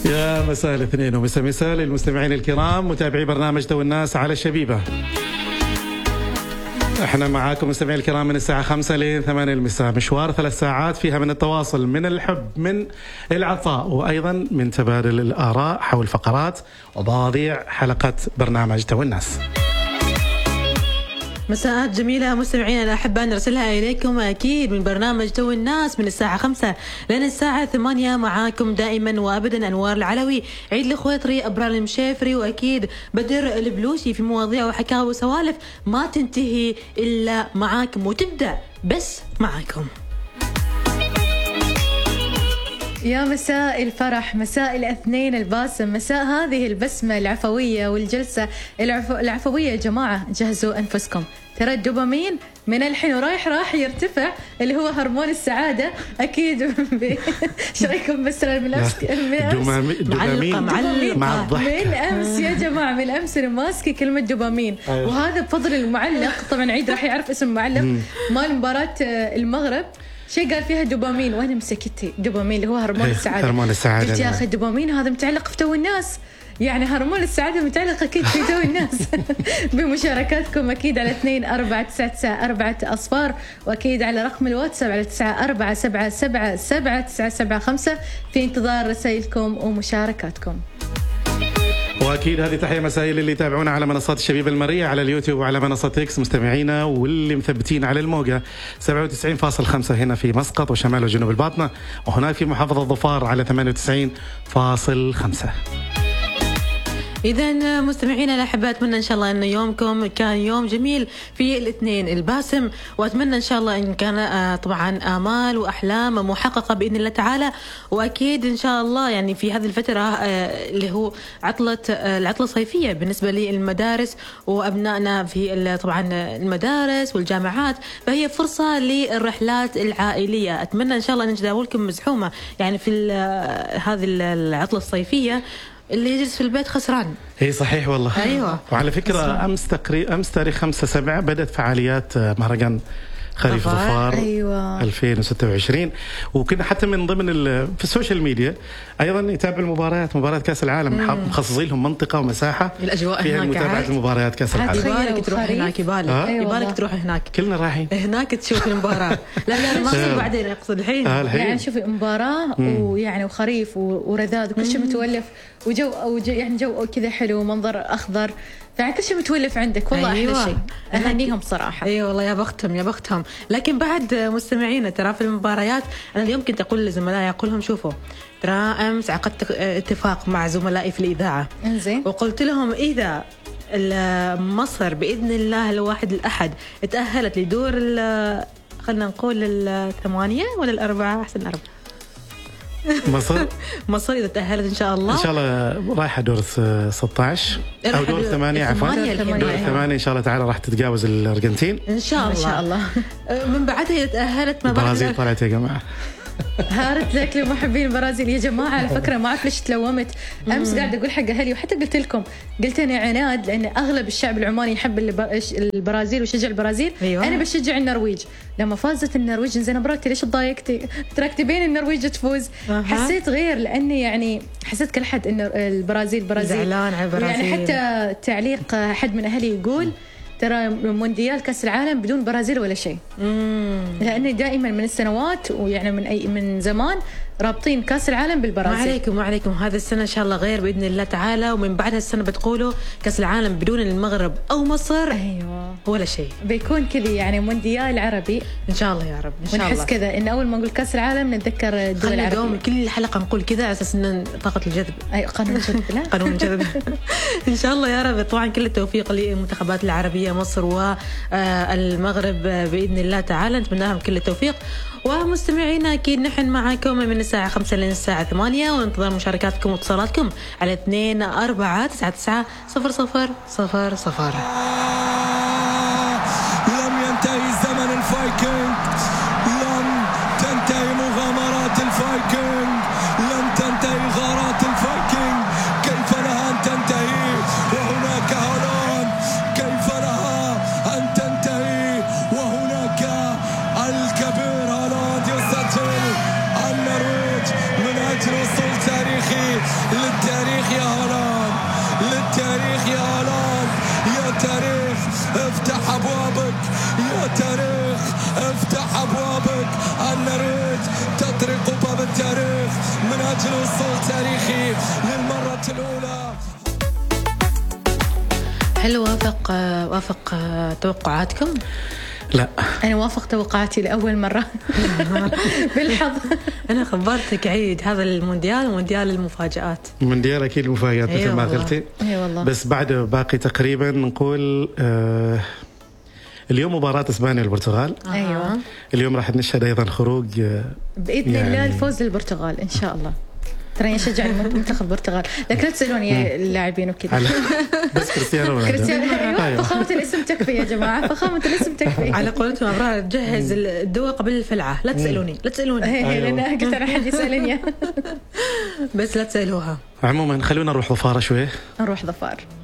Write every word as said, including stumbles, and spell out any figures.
يا مساء الاثنين ومساء مساء للمستمعين الكرام متابعي برنامج تو الناس على الشبيبة. احنا معاكم مستمعين الكرام من الساعة خمسة لين ثمانية المساء، مشوار ثلاث ساعات فيها من التواصل، من الحب، من العطاء، وأيضا من تبادل الآراء حول فقرات ومواضيع حلقة برنامج تو الناس. مساءات جميلة مستمعينا الأحبة نرسلها إليكم أكيد من برنامج تو الناس من الساعة خمسة لين الساعة ثمانية، معاكم دائما وأبدا أنوار العلوي، عيد الخويطري، أبرار المشافري، وأكيد بدر البلوشي في مواضيع وحكاوي وسوالف ما تنتهي إلا معاكم وتبدأ بس معاكم. يا مساء الفرح، مساء الاثنين الباسم، مساء هذه البسمة العفوية والجلسة العفو... العفوية. يا جماعة جهزوا أنفسكم، ترى الدوبامين من الحين ورايح راح يرتفع، اللي هو هرمون السعادة أكيد. ايش رايكم مثلا من أمس؟ دوبامين مع الضحك من أمس يا جماعة، من أمس ماسكة كلمة دوبامين. أيوة. وهذا بفضل المعلق، طبعا عيد راح يعرف اسم المعلق مال مباراة المغرب، شيء قال فيها دوبامين وانا مسكتي دوبامين اللي هو هرمون السعاده. هرمون السعاده قلت يا اخي الدوبامين هذا متعلق في تو الناس، يعني هرمون السعاده متعلق اكيد في تو الناس. بمشاركاتكم اكيد على اثنين أربعة تسعة تسعة أربعة أصفار، واكيد على رقم الواتساب على تسعة أربعة سبعة سبعة سبعة تسعة سبعة خمسة، في انتظار رسائلكم ومشاركاتكم. واكيد هذه تحيه مسائل اللي يتابعونا على منصات الشبيبه المرئيه على اليوتيوب وعلى منصه اكس مستمعينا، واللي مثبتين على الموجه سبعة وتسعين فاصلة خمسة هنا في مسقط وشمال وجنوب الباطنه، وهناك في محافظه ظفار على ثمانية وتسعين فاصلة خمسة. إذا مستمعينا الأحباء، أتمنى إن شاء الله أن يومكم كان يوم جميل في الاثنين الباسم، وأتمنى إن شاء الله إن كان طبعا آمال وأحلام محققة بإذن الله تعالى. وأكيد إن شاء الله يعني في هذه الفترة اللي هو عطلة العطلة الصيفية بالنسبة للمدارس وأبنائنا في طبعا المدارس والجامعات، فهي فرصة للرحلات العائلية. أتمنى إن شاء الله أن جداولكم مزحومة يعني في هذه العطلة الصيفية، اللي يجلس في البيت خسران. اي صحيح والله. ايوه. وعلى فكره خسران. امس تقريبا امس تاريخ خمسة سبعة بدات فعاليات مهرجان خريف ظفار. أيوة. ألفين وستة وعشرين، وكنا حتى من ضمن في السوشيال ميديا ايضا يتابع المباريات، مباريات كاس العالم، مخصصين لهم منطقه ومساحه الاجواء فيها متابعه المباريات كاس العالم. يبالك تروح هناك، يبالك آه؟ يبالك تروح هناك، كلنا رايحين هناك تشوف المباراه. لا لا ما اقصد بعدين، اقصد الحين. آه يعني شوف المباراه ويعني وخريف ورذاذ وكل شيء متولف، وجو يعني جو كذا حلو، منظر اخضر، يعني كل شيء متولف عندك والله. أيوة. أحلى شيء أهنيهم بصراحة. أيوة والله يا بختهم يا بختهم. لكن بعد مستمعينا ترى في المباريات أنا اليوم كنت أقول لزملائي، أقول لهم شوفوا ترى أمس عقدت اتفاق مع زملائي في الإذاعة، إنزين، وقلت لهم إذا مصر بإذن الله الواحد الأحد تأهلت لدور خلنا نقول الثمانية ولا الأربعة، أحسن أربعة، مصر مصر إذا تأهلت إن شاء الله، إن شاء الله رايحة دور ستة عشر أو دور ثمانية، عفوا دور ثمانية إن شاء الله تعالى راح تتجاوز الأرجنتين إن شاء الله. إن شاء الله. من بعدها إذا تأهلت ما بعد البرازيل طلعت يا جماعة. هارت لك لمحبين البرازيل يا جماعة. على فكرة ما أعرف ليش تلومت أمس، قاعدة أقول حق أهلي وحتى قلت لكم، قلت أنا عناد لأن أغلب الشعب العماني يحب البرازيل ويشجع البرازيل. أيوة. أنا بشجع النرويج، لما فازت النرويج زين براكتي ليش تضايقتي؟ تراكتي بين النرويج تفوز. أه. حسيت غير لأني يعني حسيت كل حد إن البرازيل برازيل زعلان على البرازيل. يعني حتى تعليق حد من أهلي يقول ترى مونديال كأس العالم بدون برازيل ولا شيء، لأنه دائما من السنوات ويعني من أي من زمان رابطين كأس العالم بالبرازيل. ما عليكم ما عليكم هذا السنة إن شاء الله غير بإذن الله تعالى، ومن بعد هالسنة بتقولوا كأس العالم بدون المغرب أو مصر. أيوة. ولا شيء، بيكون كذا يعني مونديال عربي إن شاء الله يا رب. إن شاء الله ونحس كذا إن أول ما نقول كأس العالم نتذكر الدول العربية. دوم كل حلقة نقول كذا على أساس إن طاقة الجذب. أي قانون الجذب. لا قانون الجذب. إن شاء الله يا رب. طبعا كل التوفيق للمنتخبات العربية مصر والمغرب بإذن الله تعالى، نتمنى لهم كل التوفيق. ومستمعينا أكيد نحن معكم من الساعة خمسة لين الساعة ثمانية، وننتظر مشاركاتكم واتصالاتكم على اثنين أربعة تسعة تسعة صفر صفر صفر صفر. لم ينتهي زمن الفايكنج، لم تنتهي مغامرات الفايكنج، لم تنتهي غارات الفايكنج. كيف لها أن تنتهي وهناك هالاند؟ كيف لها أن تنتهي وهناك الكبير هالاند يسجل النرويج من أجل وصول تاريخي الهدف من أجل وصول تاريخي للمرة الأولى. هل وافق وافق توقعاتكم؟ لا أنا وافق توقعاتي لأول مرة بالحظ. أنا خبرتك عيد، هذا المونديال مونديال المفاجآت. مونديال أكيد مفاجآت مثل أيوة ما والله. قلتي. أي والله. بس بعد باقي تقريبا نقول آه اليوم مباراة إسبانيا والبرتغال. أيوة. اليوم راح نشهد أيضا خروج آه بإذن يعني الله الفوز للبرتغال إن شاء الله. ترى أشجع منتخب البرتغال، لكن لا تسألوني اللاعبين وكذا. بس كريستيانو رونالدو. كريستيانو. أيوة. أيوة. فخامة الاسم تكفي يا جماعة، فخامة الاسم تكفي. على قولتهم أبرار جهز الدواء قبل الفلعة، لا تسألوني لا تسألوني. إيه لأن قلت أنا حد يسألني. بس لا تسألوها. عموما خلونا نروح ظفارة شوي. نروح ظفار.